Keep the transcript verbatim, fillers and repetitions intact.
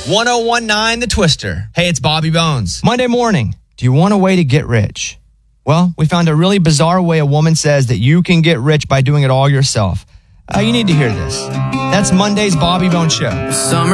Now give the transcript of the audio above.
one oh one nine The Twister. Hey, it's Bobby Bones. Monday morning. Do you want a way to get rich? Well, we found a really bizarre way a woman says that you can get rich by doing it all yourself. Uh, you need to hear this. That's Monday's Bobby Bones Show. Summer